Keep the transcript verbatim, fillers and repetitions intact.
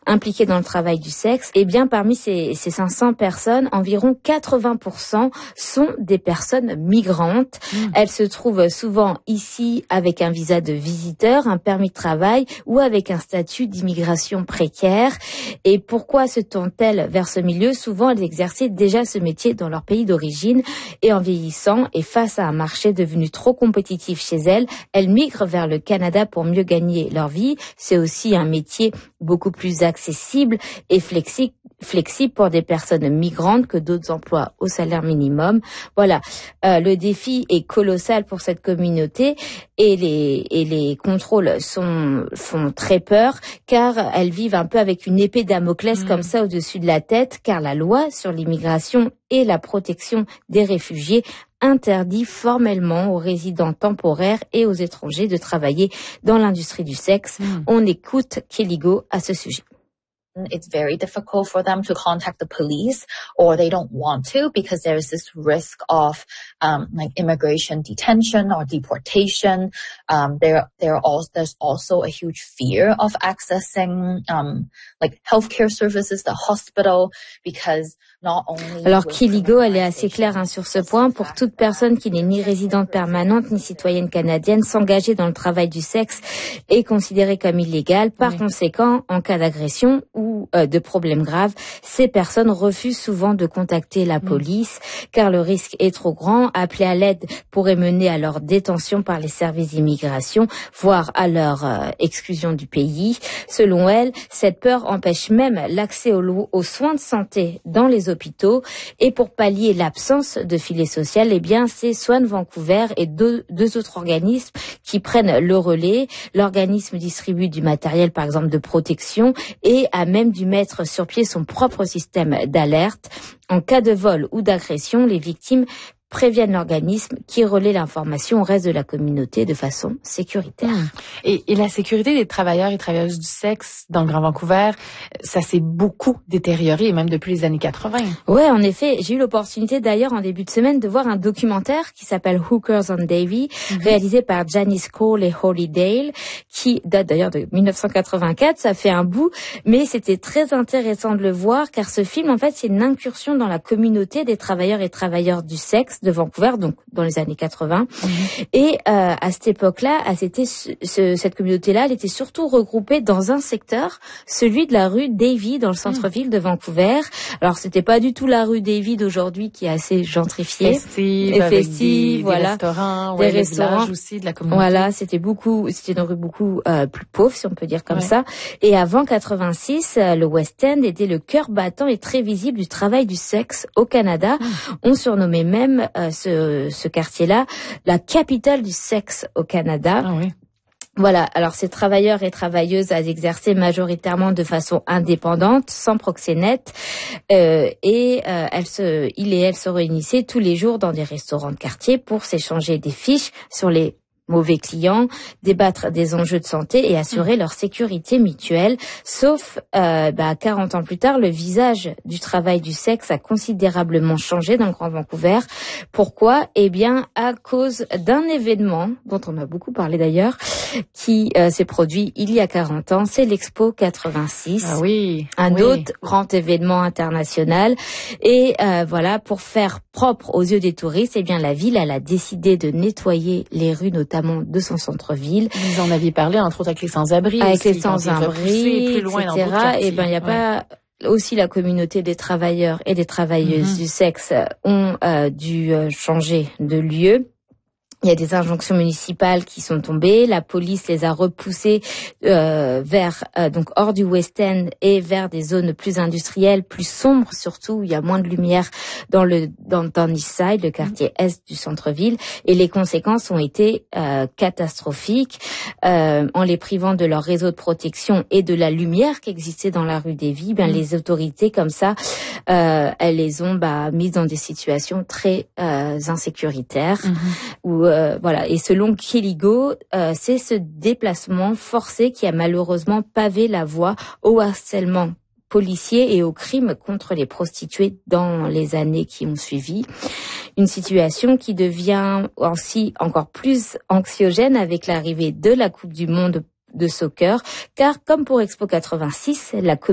impliquées dans le travail du sexe. Et bien, parmi ces, ces cinq cents personnes, environ quatre-vingts pour cent sont des personnes migrantes. Mmh. Elles se trouvent souvent ici avec un visa de visiteur, un permis de travail ou avec un statut d'immigration précaire. Et pourquoi se tournent-elles vers ce milieu? Souvent, elles exerçaient déjà ce métier dans leur pays d'origine et en vieillissant et face à un marché devenu trop compétitif chez elles, elles migrent vers le Canada pour mieux gagner leur vie. C'est aussi un métier beaucoup plus accessible et flexible flexible pour des personnes migrantes que d'autres emplois au salaire minimum. Voilà, euh, le défi est colossal pour cette communauté et les et les contrôles sont font très peur car elles vivent un peu avec une épée Damoclès mmh. comme ça au-dessus de la tête, car la loi sur l'immigration et la protection des réfugiés interdit formellement aux résidents temporaires et aux étrangers de travailler dans l'industrie du sexe. Mmh. On écoute Keligo à ce sujet. It's very difficult for them to contact the police, or they don't want to because there is this risk of um, like immigration detention or deportation. Um, there, there also there's also a huge fear of accessing um, like healthcare services, the hospital, because not only. Alors Keligo, elle est assez claire hein, sur ce point. Pour toute personne qui n'est ni résidente permanente ni citoyenne canadienne, s'engager dans le travail du sexe est considéré comme illégal. Par oui. conséquent, en cas d'agression ou euh, de problèmes graves, ces personnes refusent souvent de contacter la police mmh. car le risque est trop grand. Appeler à l'aide pourrait mener à leur détention par les services d'immigration, voire à leur euh, exclusion du pays. Selon elle, cette peur empêche même l'accès aux, aux soins de santé dans les hôpitaux. Et pour pallier l'absence de filet social, eh bien, c'est Swan Vancouver et deux, deux autres organismes qui prennent le relais. L'organisme distribue du matériel, par exemple, de protection et a même dû mettre sur pied son propre système d'alerte. En cas de vol ou d'agression, les victimes préviennent l'organisme qui relaie l'information au reste de la communauté de façon sécuritaire. Mmh. Et, et la sécurité des travailleurs et travailleuses du sexe dans le Grand Vancouver, ça s'est beaucoup détérioré, même depuis les années quatre-vingt. Ouais, en effet. J'ai eu l'opportunité d'ailleurs en début de semaine de voir un documentaire qui s'appelle Hookers on Davie, mmh. réalisé par Janice Cole et Holly Dale, qui date d'ailleurs de dix-neuf cent quatre-vingt-quatre. Ça fait un bout, mais c'était très intéressant de le voir car ce film, en fait, c'est une incursion dans la communauté des travailleurs et travailleuses du sexe de Vancouver, donc dans les années quatre-vingts. Mmh. Et euh, à cette époque-là, à c'était ce, ce, cette communauté-là, elle était surtout regroupée dans un secteur, celui de la rue Davie, dans le centre-ville mmh. de Vancouver. Alors, c'était pas du tout la rue Davie d'aujourd'hui, qui est assez gentrifiée. Festive, et avec festive, des, voilà. des restaurants, des ouais, restaurants aussi de la communauté. Voilà, c'était beaucoup, c'était une rue beaucoup euh, plus pauvre, si on peut dire comme ouais. ça. Et avant quatre-vingt-six, euh, le West End était le cœur battant et très visible du travail du sexe au Canada. Mmh. On surnommait même Euh, ce, ce quartier-là, la capitale du sexe au Canada. Ah oui. Voilà, alors ces travailleurs et travailleuses exerçaient majoritairement de façon indépendante, sans proxénète, euh, et euh, elles se, ils et elles se réunissaient tous les jours dans des restaurants de quartier pour s'échanger des fiches sur les mauvais clients, débattre des enjeux de santé et assurer mmh. leur sécurité mutuelle. Sauf, euh, bah, quarante ans plus tard, le visage du travail du sexe a considérablement changé dans le Grand Vancouver. Pourquoi? Eh bien, à cause d'un événement dont on a beaucoup parlé d'ailleurs, qui euh, s'est produit il y a quarante ans, c'est l'Expo quatre-vingt-six. Ah oui. Un oui. autre grand événement international. Et euh, voilà, pour faire propre aux yeux des touristes, eh bien, la ville, elle a décidé de nettoyer les rues, notamment de son centre-ville. Vous en aviez parlé, entre autres, avec les sans-abri. Avec aussi, les sans-abri, plus loin et cetera. Et ben, il n'y a ouais. pas aussi la communauté des travailleurs et des travailleuses mm-hmm. du sexe ont euh, dû euh, changer de lieu. Il y a des injonctions municipales qui sont tombées. La police les a repoussés euh, vers euh, donc hors du West End et vers des zones plus industrielles, plus sombres surtout, où il y a moins de lumière dans le dans, dans East Side, le quartier mmh. est du centre-ville. Et les conséquences ont été euh, catastrophiques, euh, en les privant de leur réseau de protection et de la lumière qui existait dans la rue Davie. Ben mmh. les autorités comme ça, euh, elles les ont bah, mises dans des situations très euh, insécuritaires mmh. où Euh, voilà. Et selon Keligo, euh, c'est ce déplacement forcé qui a malheureusement pavé la voie au harcèlement policier et aux crimes contre les prostituées dans les années qui ont suivi. Une situation qui devient aussi encore plus anxiogène avec l'arrivée de la Coupe du Monde de soccer, car comme pour Expo quatre-vingt-six, la